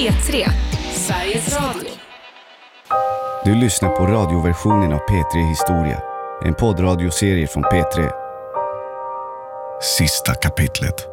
P3, Sveriges Radio. Du lyssnar på radioversionen av P3 Historia. En poddradioserie från P3. Sista kapitlet.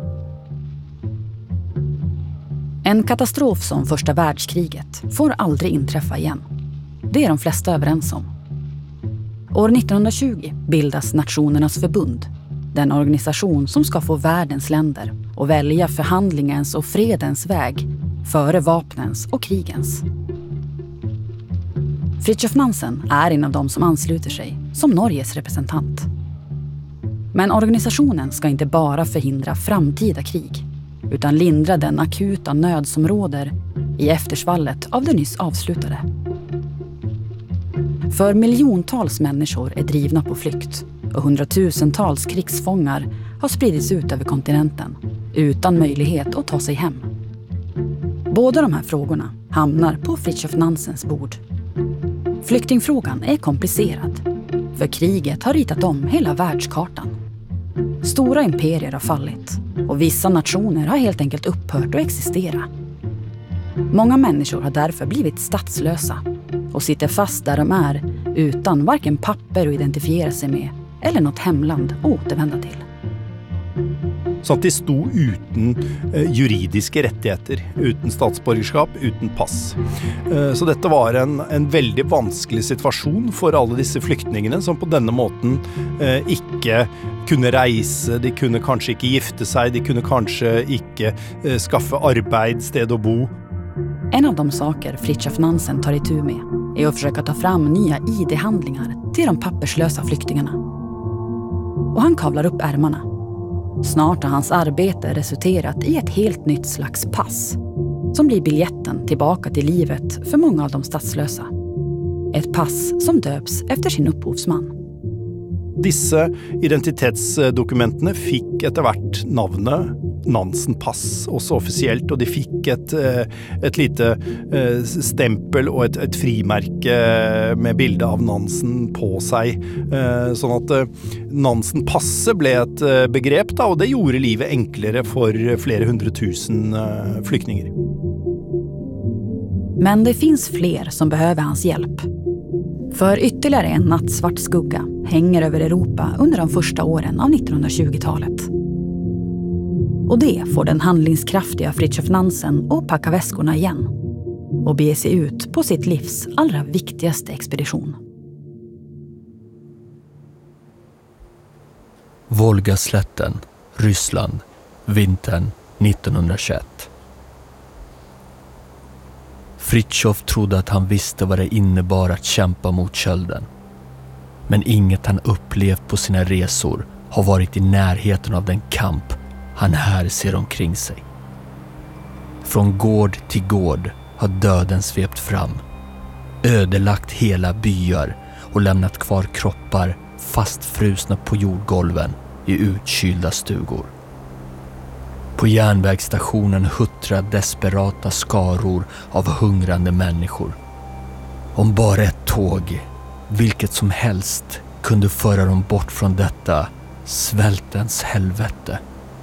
En katastrof som första världskriget får aldrig inträffa igen. Det är de flesta överens om. År 1920 bildas Nationernas förbund. Den organisation som ska få världens länder att välja förhandlingens och fredens väg före vapnens och krigens. Fridtjof Nansen är en av dem som ansluter sig som Norges representant. Men organisationen ska inte bara förhindra framtida krig utan lindra den akuta nöd som råder i eftersvallet av det nyss avslutade. För miljontals människor är drivna på flykt och hundratusentals krigsfångar har spridits ut över kontinenten utan möjlighet att ta sig hem. Båda de här frågorna hamnar på Fridtjof Nansens bord. Flyktingfrågan är komplicerad, för kriget har ritat om hela världskartan. Stora imperier har fallit och vissa nationer har helt enkelt upphört att existera. Många människor har därför blivit statslösa och sitter fast där de är utan varken papper att identifiera sig med eller något hemland att återvända till. Så att de stod utan juridiska rättigheter, utan statsborgerskap, utan pass. Så detta var en väldigt vanskelig situation för alla dessa flyktingarna som på denna måten inte kunde resa, de kunde kanske inte gifta sig, de kunde kanske inte skaffa arbete, sted att bo. En av de saker Fridtjof Nansen tar itu med är att försöka ta fram nya ID-handlingar till de papperslösa flyktingarna. Och han kavlar upp ärmarna. Snart har hans arbete resulterat i ett helt nytt slags pass som blir biljetten tillbaka till livet för många av de statslösa. Ett pass som döps efter sin upphovsman. Dessa identitetsdokumenten fick efterhvert navnet Nansen-pass, också officiellt, och de fick ett lite stämpel och ett frimärke med bild av Nansen på sig. Så att Nansen-passet blev ett begrepp då, och det gjorde livet enklare för flera hundratusen flyktingar. Men det finns fler som behöver hans hjälp. För ytterligare en nattsvart skugga hänger över Europa under de första åren av 1920-talet. Och det får den handlingskraftiga Fridtjof Nansen att packa väskorna igen och bege sig ut på sitt livs allra viktigaste expedition. Volgaslätten, Ryssland, vintern 1921. Fridtjof trodde att han visste vad det innebar att kämpa mot kölden. Men inget han upplevt på sina resor har varit i närheten av den kamp han här ser omkring sig. Från gård till gård har döden svept fram, ödelagt hela byar och lämnat kvar kroppar fastfrusna på jordgolven i utkylda stugor. På järnvägsstationen huttrar desperata skaror av hungrande människor. Om bara ett tåg, vilket som helst, kunde föra dem bort från detta svältens helvete.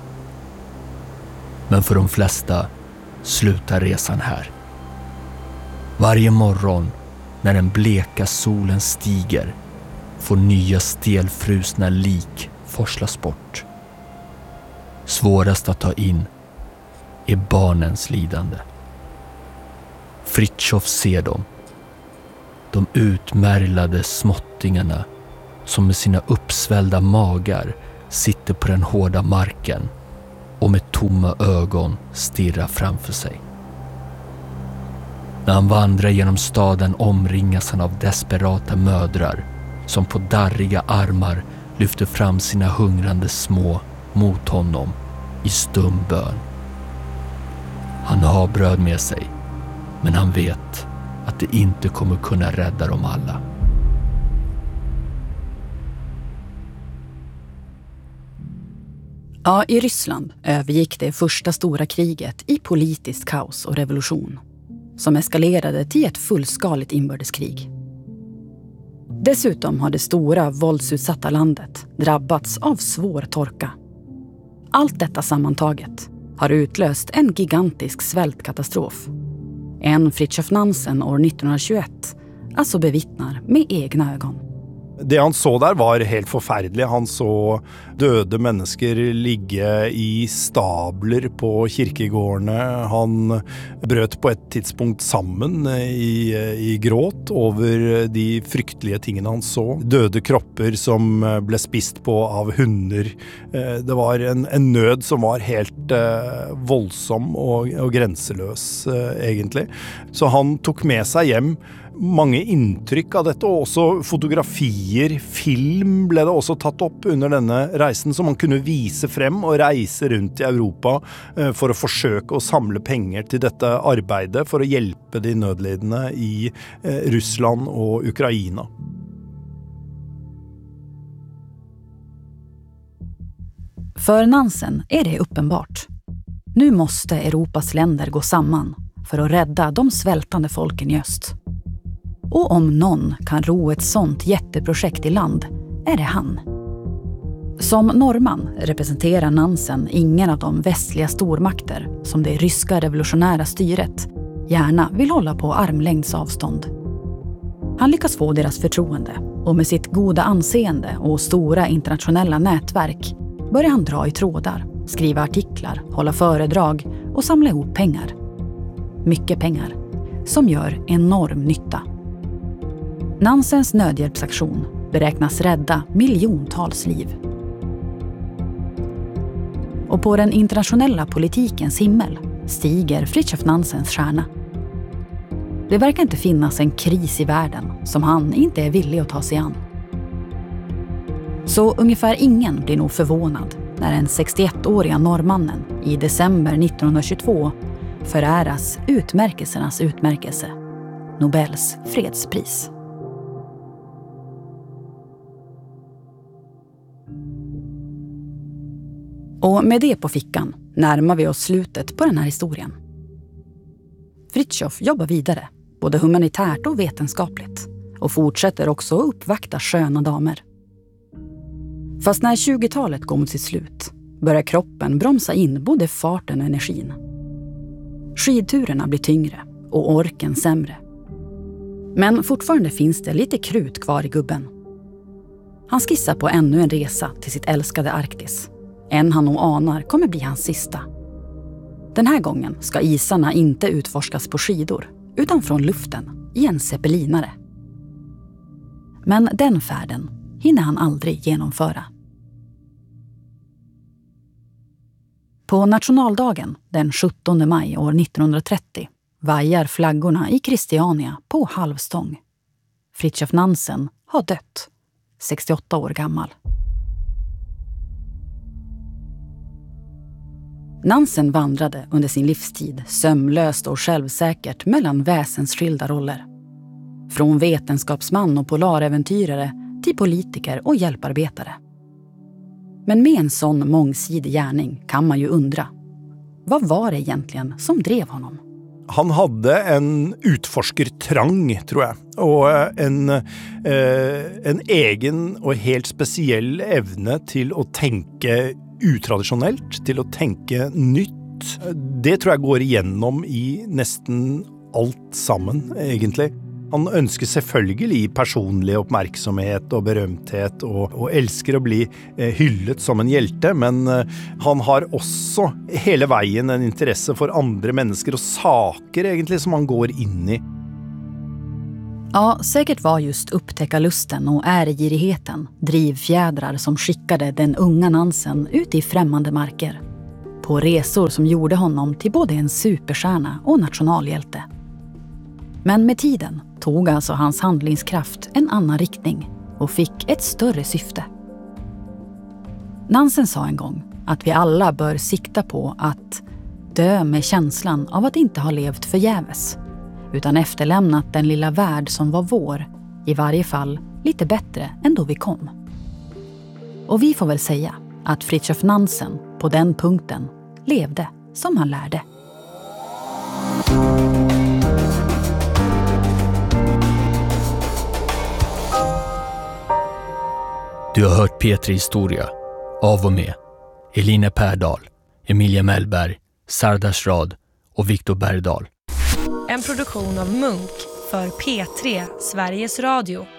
Men för de flesta slutar resan här. Varje morgon när den bleka solen stiger får nya stelfrusna lik forslas bort. Svårast att ta in är barnens lidande. Fridtjof ser dem. De utmärglade småttingarna som med sina uppsvällda magar sitter på den hårda marken och med tomma ögon stirrar framför sig. När han vandrar genom staden omringas han av desperata mödrar som på darriga armar lyfter fram sina hungrande små mot honom i stum bön. Han har bröd med sig, men han vet att det inte kommer kunna rädda dem alla. Ja, i Ryssland övergick det första stora kriget i politiskt kaos och revolution som eskalerade till ett fullskaligt inbördeskrig. Dessutom har det stora våldsutsatta landet drabbats av svår torka. Allt detta sammantaget har utlöst en gigantisk svältkatastrof En Fridtjof Nansen år 1921 alltså bevittnar med egna ögon. Det han så där var helt förfärligt. Han så döda människor ligga i stabler på kyrkogårdarna. Han bröt på ett tidspunkt samman i gråt över de fruktiga tingen han så. Döda kroppar som blev spist på av hundar. Det var en nöd som var helt våldsam och gränselös egentligen. Så han tog med sig hem mange intryck av dette, og også fotografier, film ble det også tatt opp under denne reisen som man kunne vise frem og reise rundt i Europa for å forsøke å samle penger til dette arbeidet for å hjelpe de nødlidende i Ryssland og Ukraina. För Nansen är det uppenbart. Nu måste Europas länder gå samman för att rädda de svältande folken i öst. Och om någon kan ro ett sånt jätteprojekt i land är det han. Som norrman representerar Nansen ingen av de västliga stormakter som det ryska revolutionära styret gärna vill hålla på armlängds avstånd. Han lyckas få deras förtroende och med sitt goda anseende och stora internationella nätverk börjar han dra i trådar, skriva artiklar, hålla föredrag och samla ihop pengar. Mycket pengar som gör enorm nytta. Nansens nödhjälpsaktion beräknas rädda miljontals liv. Och på den internationella politikens himmel stiger Fridtjof Nansens stjärna. Det verkar inte finnas en kris i världen som han inte är villig att ta sig an. Så ungefär ingen blir nog förvånad när den 61-åriga norrmannen i december 1922 föräras utmärkelsernas utmärkelse, Nobels fredspris. Och med det på fickan närmar vi oss slutet på den här historien. Fridtjof jobbar vidare, både humanitärt och vetenskapligt, och fortsätter också att uppvakta sköna damer. Fast när 20-talet går mot sitt slut börjar kroppen bromsa in både farten och energin. Skidturerna blir tyngre och orken sämre. Men fortfarande finns det lite krut kvar i gubben. Han skissar på ännu en resa till sitt älskade Arktis. En han nog anar kommer bli hans sista. Den här gången ska isarna inte utforskas på skidor utan från luften i en zeppelinare. Men den färden hinner han aldrig genomföra. På nationaldagen den 17 maj år 1930 vajar flaggorna i Christiania på halvstång. Fridtjof Nansen har dött, 68 år gammal. Nansen vandrade under sin livstid sömlöst och självsäkert mellan väsensskilda roller. Från vetenskapsman och polaräventyrare till politiker och hjälparbetare. Men med en sån mångsidig gärning kan man ju undra. Vad var det egentligen som drev honom? Han hade en utforskertrang, tror jag. Och en egen och helt speciell evne till att tänka utraditionellt, till att tänka nytt. Det tror jag går igenom i nästan allt samman egentligen. Han önskar selvfølgelig personlig uppmärksamhet och berömthet och älskar att bli hyllet som en hjälte, men han har också hela vägen en intresse för andra människor och saker egentligen som han går in i. Ja, säkert var just upptäckarlusten och ärgirigheten drivfjädrar som skickade den unga Nansen ut i främmande marker. På resor som gjorde honom till både en superstjärna och nationalhjälte. Men med tiden tog alltså hans handlingskraft en annan riktning och fick ett större syfte. Nansen sa en gång att vi alla bör sikta på att dö med känslan av att inte ha levt förgäves, utan efterlämnat den lilla värld som var vår, i varje fall lite bättre än då vi kom. Och vi får väl säga att Fridtjof Nansen på den punkten levde som han lärde. Du har hört Petri historia av och med Elina Pärdal, Emilia Mellberg, Sardas Rad och Viktor Bergdahl. En produktion av Munk för P3 Sveriges Radio.